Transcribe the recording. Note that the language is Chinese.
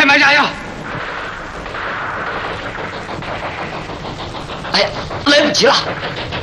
买炸药！哎呀，来不及了！